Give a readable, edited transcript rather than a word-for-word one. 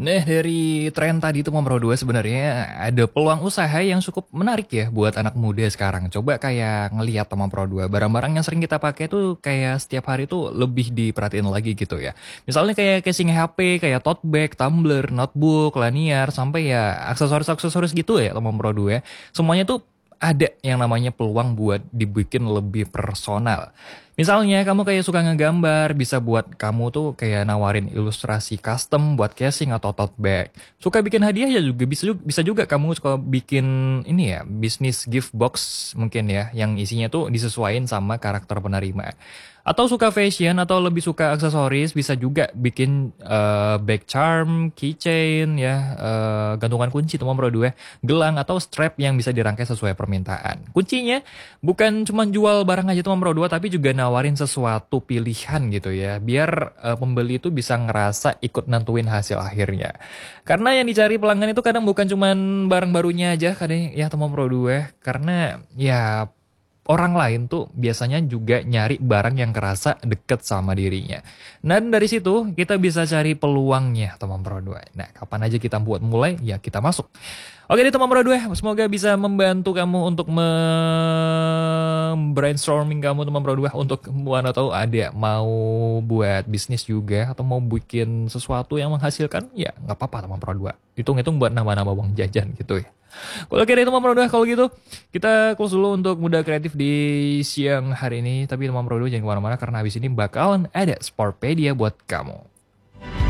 Nah, dari tren tadi tuh Bro 2 sebenarnya ada peluang usaha yang cukup menarik ya buat anak muda sekarang. Coba kayak ngelihat teman Pro 2, barang-barang yang sering kita pakai tuh kayak setiap hari tuh lebih diperhatiin lagi gitu ya. Misalnya kayak casing HP, kayak tote bag, tumbler, notebook, lanyard, sampai ya aksesoris-aksesoris gitu ya teman Pro 2. Semuanya tuh ada yang namanya peluang buat dibikin lebih personal. Misalnya kamu kayak suka ngegambar, bisa buat kamu tuh kayak nawarin ilustrasi custom buat casing atau tote bag. Suka bikin hadiah ya juga bisa juga kamu suka bikin ini ya, bisnis gift box mungkin ya yang isinya tuh disesuaikan sama karakter penerima. Atau suka fashion atau lebih suka aksesoris, bisa juga bikin bag charm, keychain ya, gantungan kunci teman Bro 2, gelang atau strap yang bisa dirangkai sesuai permintaan. Kuncinya bukan cuma jual barang aja teman Bro 2, tapi juga nawarin sesuatu pilihan gitu ya, biar pembeli itu bisa ngerasa ikut nentuin hasil akhirnya. Karena yang dicari pelanggan itu kadang bukan cuma barang barunya aja kadang ya teman Bro 2, karena ya orang lain tuh biasanya juga nyari barang yang kerasa deket sama dirinya. Dan dari situ kita bisa cari peluangnya teman Pro 2. Nah, kapan aja kita buat mulai, ya kita masuk. Oke deh teman Pro 2, semoga bisa membantu kamu untuk brainstorming kamu teman Pro 2 untuk mana tahu ada mau buat bisnis juga atau mau bikin sesuatu yang menghasilkan, ya nggak apa-apa teman Pro 2. Hitung-hitung buat nambah-nambah uang jajan gitu ya. Kalau kira itu teman Pro 2, kalau gitu kita close dulu untuk muda kreatif di siang hari ini. Tapi teman Pro 2 jangan kemana-mana karena habis ini bakalan ada Sportpedia buat kamu.